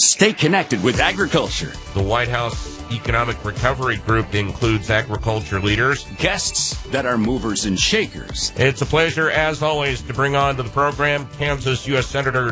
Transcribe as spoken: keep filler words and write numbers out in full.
Stay connected with agriculture. The White House Economic Recovery Group includes agriculture leaders, Guests that are movers and shakers. It's a pleasure, as always, to bring on to the program Kansas U S Senator